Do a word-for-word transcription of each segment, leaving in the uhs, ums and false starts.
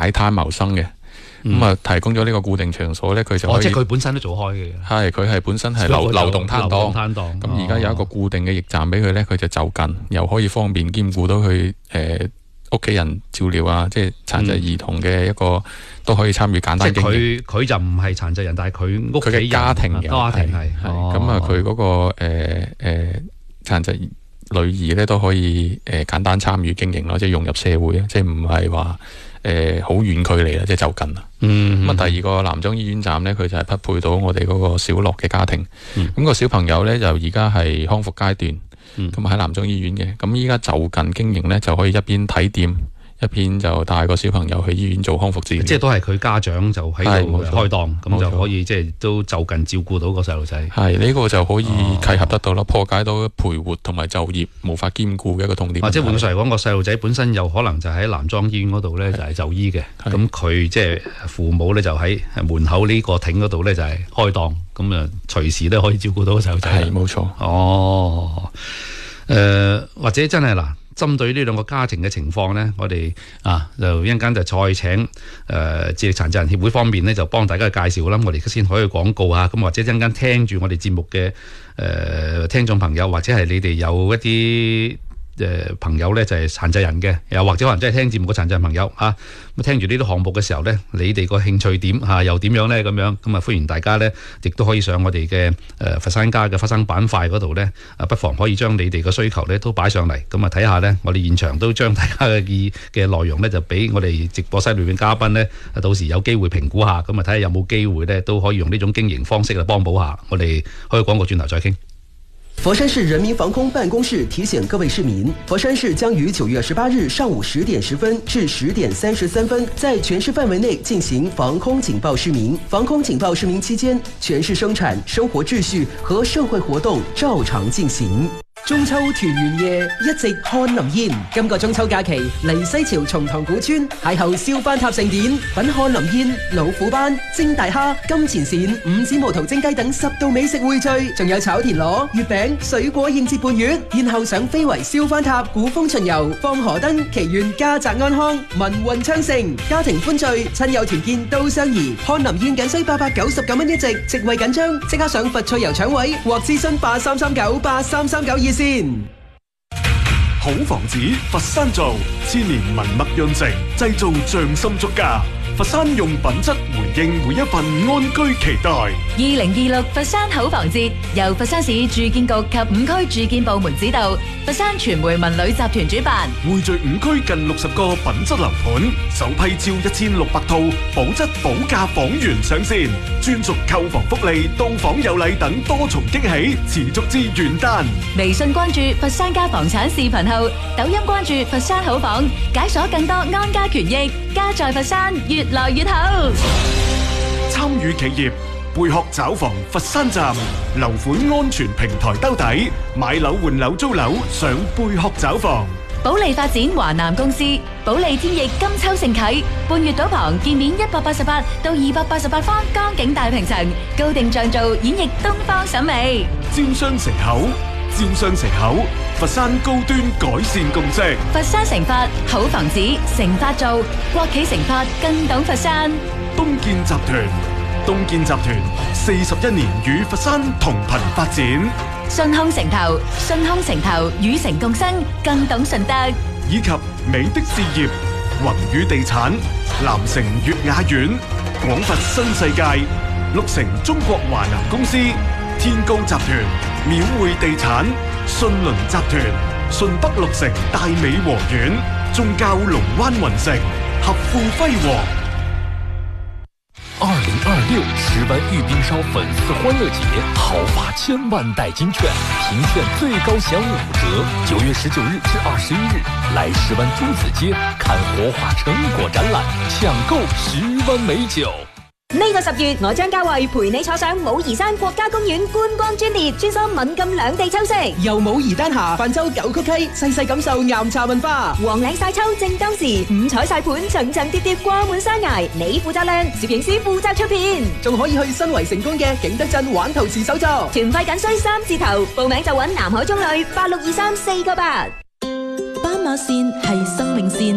擺攤謀生嘅。咁啊，提供咗呢個固定場所咧，佢就可以。 哦，即係佢本身都做開嘅。 係，佢係本身係流流動攤檔。 攤檔。 咁而家有一個固定嘅驛站俾佢咧，佢就就近，又可以方便兼顧到佢誒屋企人照料啊，即係殘疾兒童嘅一個、嗯、都可以參與簡單經營。 即係佢佢就唔係殘疾人，但係佢屋企人佢嘅家庭有家庭係。 咁啊，佢嗰個誒誒殘疾女兒咧都可以誒簡單參與經營咯，即係融入社會啊，即係唔係話。誒好遠距離啦，即係就近啦。 嗯， 咁啊，第二個南莊醫院站呢，佢就係匹配到我哋嗰個小樂嘅家庭。咁、嗯、個小朋友呢，就而家係康復階段，咁喺、嗯、南莊醫院嘅。咁依家就近經營呢，就可以一邊睇店，一邊就帶個小朋友去醫院做康復治療。 即係都係佢家長就喺度開檔，咁就可以即係都就近照顧到個細路仔。 係呢、呢個就可以契合得到啦，哦、破解到陪活同埋就業無法兼顧嘅一個痛點。 或者換句嚟講，個細路仔本身有可能就喺南莊醫院嗰度咧，就係就醫嘅。咁佢即係父母咧就喺門口呢個亭嗰度咧就係開檔，咁啊隨時都可以照顧到個細路仔。 係冇錯。 哦，誒、呃、或者真係嗱。針對呢兩個家庭嘅情況呢，我哋啊就一陣間就再請誒智力殘疾人協會方面呢，就幫大家介紹啦。我哋先可以廣告啊，咁或者一陣間聽住我哋節目嘅誒、呃、聽眾朋友，或者係你哋有一啲誒、呃、朋友呢，就係、是、殘疾人嘅，又或者可能真係聽節目嘅殘疾人朋友嚇，咁、啊、聽住呢啲項目嘅時候呢，你哋個興趣點嚇、啊、又點樣呢？咁樣咁啊，歡迎大家呢，亦都可以上我哋嘅誒佛山家嘅佛山板塊嗰度呢，啊不妨可以將你哋嘅需求呢都擺上嚟，咁啊睇下呢，我哋現場都將大家嘅意嘅內容呢，就俾我哋直播室裏面嘉賓呢，到時有機會評估下，咁啊睇下有冇機會呢，都可以用呢種經營方式嚟幫補下。我哋開個廣告轉頭再傾。 佛山市人民防空辦公室提醒各位市民，佛山市將於九月十八日上午十點十分至十點三十三分，在全市範圍內進行防空警報市民。防空警報市民期間，全市生產、生活秩序和社會活動照常進行。中秋團圓夜一直看林煙，今個中秋假期嚟西樵松塘古村邂逅燒番塔盛典，品看林煙、老虎斑、蒸大蝦、金錢鱔、五指毛頭蒸雞等十道美食匯聚，仲有炒田螺、月餅、水果應節伴月，然後上飛圍燒番塔、古風巡遊、放河燈，祈願家宅安康、民運昌盛，家庭歡聚，親友團建都相宜。看林煙僅需八百九十九蚊一席，席位緊張，即刻上佛翠遊搶位或諮詢八三三九八三三九二。 好房子，佛山造，千年文墨潤成，製造匠心足家。佛山用品質回應每一份安居期待。 二零二六佛山好房節由佛山市住建局及五區住建部門指導，佛山傳媒文旅集團主辦， 匯聚五區近六十個品質樓盤，首批超一千六百套保質保價房源上線，專屬購房福利、到訪有禮等多重驚喜，持續至元旦。 微信關注佛山家房產視頻號，抖音關注佛山好房，解鎖更多安家權益，家在佛山越來越好。 參與企業貝殼找房佛山站樓款安全平台兜底，買樓換樓租樓上貝殼找房。 保利發展華南公司，保利天翼金秋盛啟，半月島旁建面一百八十八到二百八十八方江景大平層，高定像造演繹東方審美。 招商城口，招商城口，佛山高端改善共識。 佛山成發好房子，成發造，國企成發更懂佛山。 東建集團，東建集團四十一年與佛山同頻發展。 順康城投，順康城投與城共生，更懂順德。 以及美的事業，宏宇地產、南城悅雅苑、廣佛新世界、綠城中國華南公司、天高集團、廟匯地產、信倫集團、順北綠城大美和苑、宗教龍灣雲城，合富輝煌。 二零二六石灣玉冰燒粉絲歡樂節，豪發千萬代金券，平券最高享五折。九月十九日至二十一日，來石灣朱子街看活化成果展覽，搶購石灣美酒。 呢個十月，我將嘉慧陪你坐上武夷山國家公園觀光專列，穿梭閩贛兩地秋色， 由武夷丹霞泛舟九曲溪，細細感受岩茶文化。 黃嶺曬秋正當時，五彩曬盤層層疊疊掛滿山崖，你負責靚，攝影師負責出片， 仲可以去新圍成功嘅景德鎮玩陶瓷手作。 團費僅需三字頭，報名就揾南海中旅八六二三四個八。 斑馬線係生命線。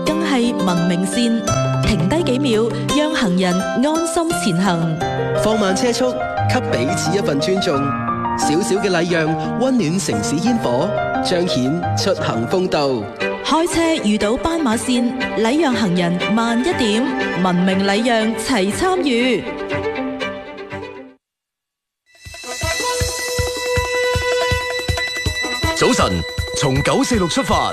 更係文明線。停低幾秒，讓行人安心前行。 放慢車速，給彼此一份尊重。小小嘅禮讓，溫暖城市煙火，彰顯出行風度。 開車遇到斑馬線，禮讓行人慢一點，文明禮讓齊參與。 早晨，從九四六出發。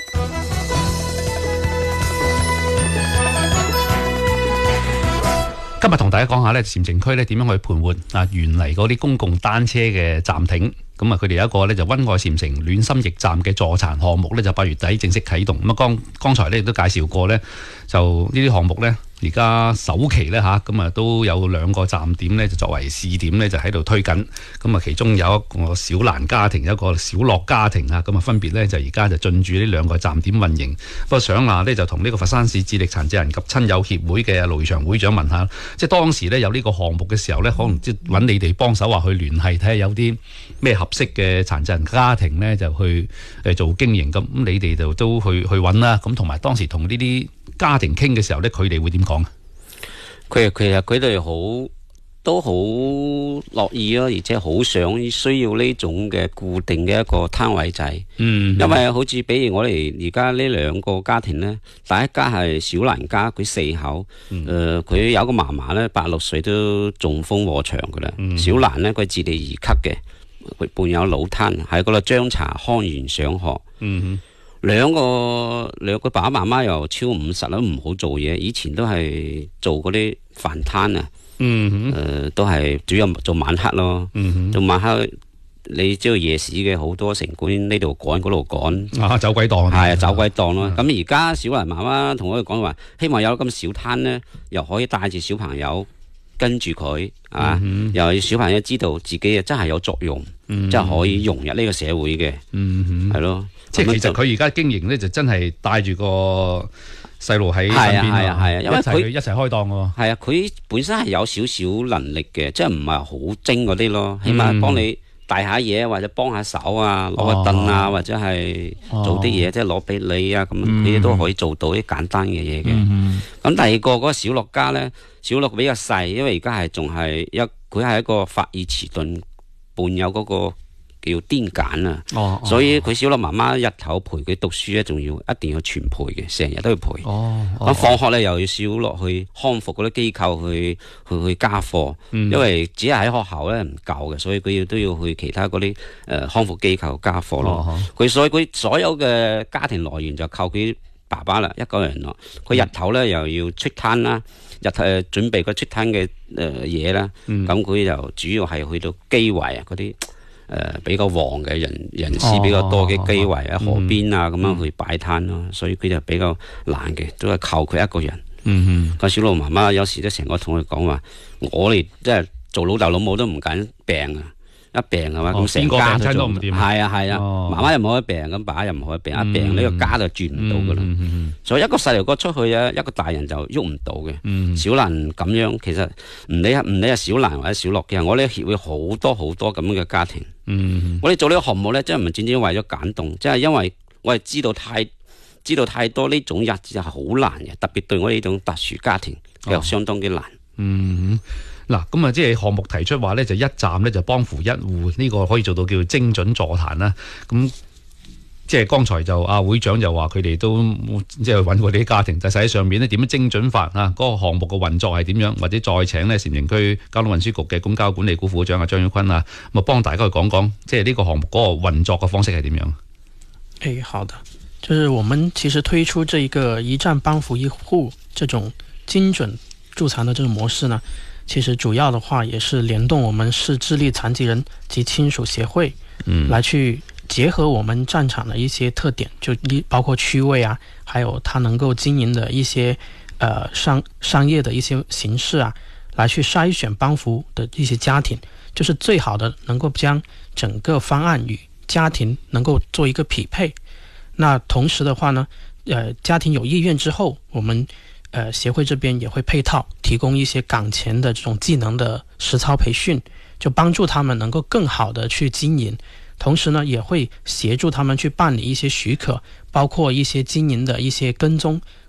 今日同大家講下咧，禪城區咧點樣去盤活啊原嚟嗰啲公共單車嘅暫停。咁啊，佢哋有一個咧就溫愛禪城暖心驛站嘅助殘項目咧，就八月底正式啟動。咁啊，剛剛才咧亦都介紹過咧，就呢啲項目咧，而家首期咧嚇，咁啊都有兩個站點咧，就作為試點咧，就喺度推緊。咁啊，其中有一個小蘭家庭，有一個小樂家庭啊，咁啊分別咧就而家就進駐呢兩個站點運營。不過想話咧，就同呢個佛山市智力殘疾人及親友協會嘅盧祥會長問下，即係當時咧有呢個項目嘅時候咧，可能即係揾你哋幫手話去聯繫，睇下有啲咩合適嘅殘疾人家庭咧，就去誒做經營。咁咁你哋就都去去揾啦。咁同埋當時同呢啲家庭傾嘅時候咧，佢哋會點講啊？ 佢其實佢哋好都好樂意咯，而且好想需要呢種嘅固定嘅一個攤位仔。嗯，因為好似比如我哋而家呢兩個家庭呢，第一家係小蘭家，佢四口，誒、嗯，佢、呃、有一個嫲嫲呢，八六歲都中風臥床噶啦。嗯、小蘭呢，佢智力二級嘅，佢伴有腦癱，喺嗰度將查康源上學。嗯。兩個兩個爸爸媽媽又超五十啦，都唔好做嘢。以前都係做嗰啲飯攤啊，嗯，誒、呃，都係主要做晚黑咯。嗯哼，做晚黑你知道夜市嘅好多城管呢度趕嗰度趕啊，走鬼檔係啊，走鬼檔咯。咁而家小蘭媽媽同我哋講話，希望有咁小攤呢，又可以帶住小朋友跟住佢啊，嗯、又要小朋友知道自己真係有作用，嗯、真係可以融入呢個社會嘅，係、嗯、咯。即係其實佢而家經營咧，就真係帶住個細路喺身邊啊，係啊，係啊，因為佢一齊開檔喎。係啊，佢本身係有少少能力嘅，即係唔係好精嗰啲咯，起碼幫你帶下嘢或者幫下手啊，攞個凳啊，或者係做啲嘢，即係攞俾你啊，咁呢啲都可以做到啲簡單嘅嘢嘅。咁第二個嗰個小樂家咧，小樂比較細，因為而家係仲係一佢係一個發育遲鈍，伴有嗰個叫癲癇啊，哦哦、所以佢小樂媽媽日頭陪佢讀書咧，仲要一定要全陪嘅，成日都要陪。咁、哦哦、放學咧又要小樂去康復嗰啲機構去去去加課，嗯、因為只係喺學校咧唔夠嘅，所以佢要都要去其他嗰啲誒康復機構加課咯。佢、哦、所以佢所有嘅家庭來源就靠佢爸爸啦，一個人咯。佢日頭咧又要出攤啦，日頭誒準備個出攤嘅誒嘢啦，咁佢、嗯、就主要係去到基圍啊嗰啲。誒、呃，比較旺嘅人人士比較多嘅機圍喺河邊啊，咁、嗯、樣去擺攤咯，所以佢就比較難嘅，都係靠佢一個人。嗯哼，個小路媽媽有時都成日同佢講話，我哋即係做老豆老母都唔敢病啊，一病係嘛，咁成、哦、家都唔掂。係啊係啊，媽媽又冇得病，咁爸爸又冇得病，一病呢、嗯、個家就轉唔到噶啦。嗯嗯嗯、所以一個細路哥出去啊，一個大人就喐唔到嘅。嗯、小蘭咁樣，其實唔理唔理係小蘭或者小樂嘅，我哋協會好多好多咁樣嘅家庭。嗯，我哋做呢個項目咧，真係唔係正正為咗感動，即係因為我係知道太知道太多呢種日子係好難嘅，特別對我哋呢種特殊家庭又相當之難。哦、嗯，嗱，咁啊，即係項目提出話咧，就一站咧就幫扶一戶，呢、這個可以做到叫精準助殘啦。咁即係剛才就阿會長就話佢哋都即係揾過啲家庭，就實際上面咧點樣精準法啊？嗰、那個項目嘅運作係點樣？或者再請呢禪城區交通運輸局嘅公交管理股副長阿張宇坤啊，咁啊幫大家去講講，即係呢個項目嗰個運作嘅方式係點樣？ 誒，好的，就是我們其實推出這一個一站幫扶一戶這種精準助殘的這種模式呢，其實主要的話也是聯動我們市智力殘疾人及親屬協會，嗯，來去。結合我們戰場的一些特點，就包括區位啊，還有它能夠經營的一些呃商商業的一些形式啊，來去篩選幫扶的一些家庭，就是最好的能夠將整個方案與家庭能夠做一個匹配。那同時的話呢，呃，家庭有意願之後，我們呃協會這邊也會配套提供一些崗前的這種技能的實操培訓，就幫助他們能夠更好的去經營。同時呢，也會協助他們去辦理一些許可，包括一些經營的一些跟蹤，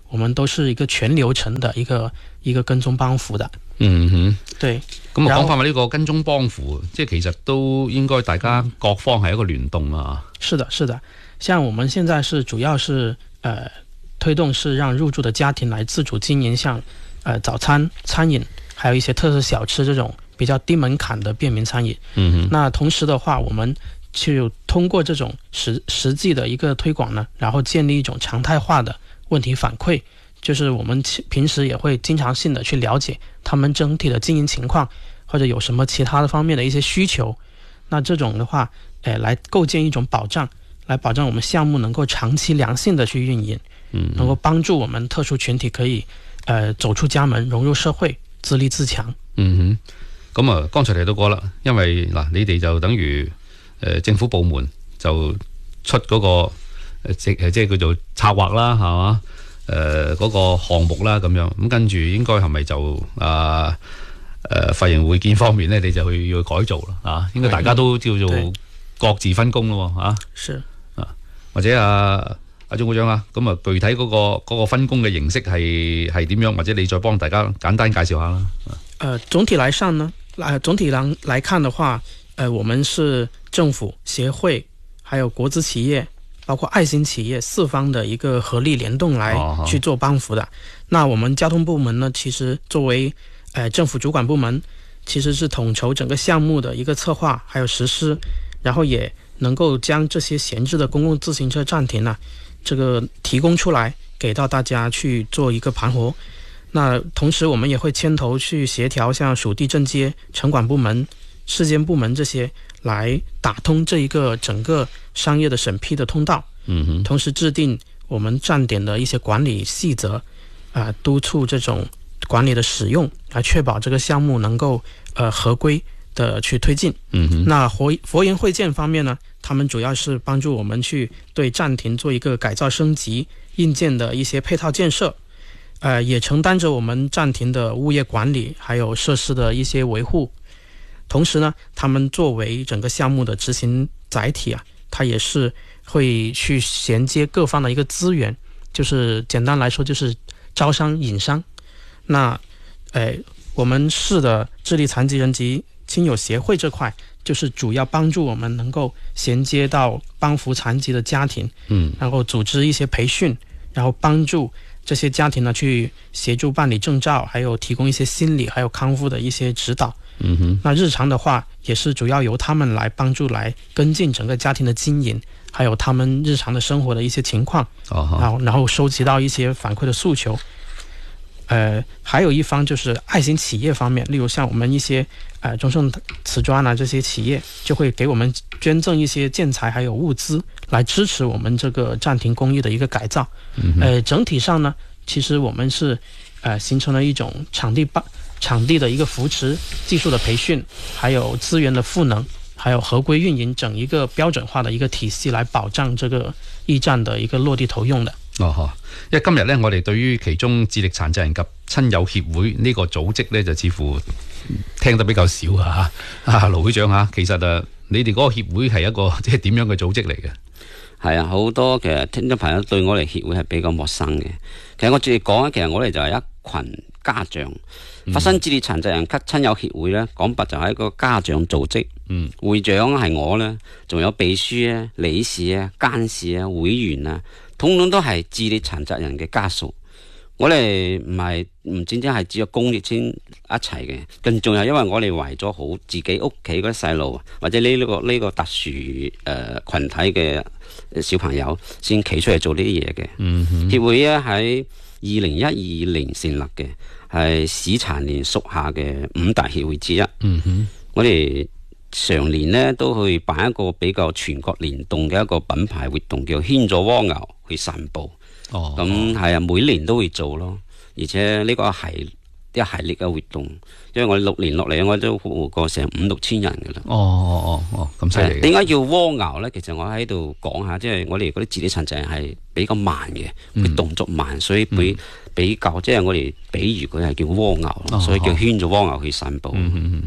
我們都是一個全流程的一個一個跟蹤幫扶的。 嗯哼， 對。 咁啊，講翻話呢個跟蹤幫扶，即係其實都應該大家各方係一個聯動啊。 是的，是的。像我們現在是主要是呃推動是讓入住的家庭來自主經營，像呃早餐餐飲，還有一些特色小吃這種比較低門檻的便民餐飲。嗯哼。那同時的話，我們就通過這種實實際的一個推廣呢，然後建立一種常態化的問題反饋，就是我們平時也會經常性的去了解他們整體的經營情況，或者有什麼其他的方面的一些需求。那這種的話，呃，來構建一種保障，來保障我們項目能夠長期良性的去運營，嗯，能夠幫助我們特殊群體可以呃走出家門，融入社會，自立自強。 嗯哼，咁啊，剛才提到過啦，因為嗱，你哋就等於誒、呃、政府部門就出嗰、那個誒即誒即係叫做策劃啦，係嘛？誒、呃、嗰、那個項目啦咁樣，咁跟住應該係咪就啊誒髮型會見方面咧，你就去要去改造啦啊？應該大家都叫做各自分工咯喎啊。 是啊，或者啊阿鍾股長啊，咁啊具體嗰、那個嗰、那個分工嘅形式係係點樣？或者你再幫大家簡單介紹下啦。 呃，總體來上呢，呃，總體來來看的話，呃，我們是政府、協會，還有國資企業，包括愛心企業四方的一個合力聯動來去做幫扶的。哦、那我們交通部門呢，其實作為呃政府主管部門，其實是統籌整個項目的一個策劃還有實施，然後也能夠將這些閒置的公共自行車暫停呢，這個提供出來給到大家去做一個盤活。那同時我們也會牽頭去協調像屬地政街、城管部門、市監部門這些，來打通這一個整個商業的審批的通道。嗯哼。同時制定我們站點的一些管理細則，啊、呃，督促這種管理的使用，來確保這個項目能夠呃合規的去推進。嗯哼。那佛佛言會建方面呢，他們主要是幫助我們去對暫停做一個改造升級、硬件的一些配套建設。呃，也承擔着我們暫停的物業管理，還有設施的一些維護。同時呢，他們作為整個項目的執行載體啊，它也是會去銜接各方的一個資源，就是簡單來說就是招商引商。那，呃，我們市的智力殘疾人及親友協會這塊，就是主要幫助我們能夠銜接到幫扶殘疾的家庭，嗯，然後組織一些培訓，然後幫助這些家庭呢去協助辦理證照，還有提供一些心理還有康復的一些指導。嗯哼。那日常的話也是主要由他們來幫助來跟進整個家庭的經營，還有他們日常的生活的一些情況。哦。然後然後收集到一些反饋的訴求。呃，還有一方就是愛心企業方面，例如像我們一些呃中盛瓷磚啊這些企業，就會給我們捐贈一些建材還有物資，來支持我們這個暫停公寓的一個改造。嗯、呃，整體上呢，其實我們是呃形成了一種場地辦場地的一個扶持、技術的培訓，還有資源的賦能，還有合規運營整一個標準化的一個體系，來保障這個驛站的一個落地投用的。哦， 因為今日呢，我哋對於其中智力殘疾人及親友協會呢個組織呢，就似乎聽得比較少啊。啊，盧會長啊，其實啊，你哋嗰個協會係一個即係點樣嘅組織嚟嘅？ 係啊，好多其實聽眾朋友對我哋協會係比較陌生嘅。其實我直接講咧，其實我哋就係一群家長，佛山智力殘疾人及親友協會咧，講白就係一個家長組織。嗯，會長係我咧，仲有秘書啊、理事啊、監事啊、會員啊，統統都係智力殘疾人嘅家屬。我哋唔係唔單止係只有公益先一齊嘅，更重要因為我哋為咗好自己屋企嗰啲細路，或者呢、呢個呢、呢個特殊誒、呃、群體嘅小朋友，先企出嚟做呢啲嘢嘅。嗯哼，協會咧喺二零一二年成立嘅，係市殘聯屬下嘅五大協會之一。嗯哼，我哋常年呢都去辦一個比較全國聯動嘅一個品牌活動，叫牽咗蝸牛去散步。哦，咁係啊，每年都會做咯，而且呢個係一系列嘅活動，因為我哋六年落嚟，我都服務過成五六千人噶啦。哦哦哦哦，咁犀利。點解叫蝸牛咧？其實我喺度講下，即係我哋嗰啲智力殘疾人係比較慢嘅，佢動作慢，所以比、嗯、比較即係我哋比喻佢係叫蝸牛，哦、所以叫牽咗蝸牛去散步。嗯嗯嗯。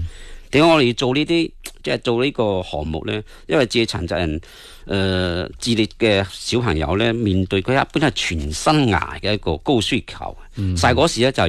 點解我哋要做呢啲即係做呢個項目咧？因為智力殘疾人誒、呃、智力嘅小朋友咧，面對佢一般係全生涯嘅一個高需求。細嗰、嗯、時咧就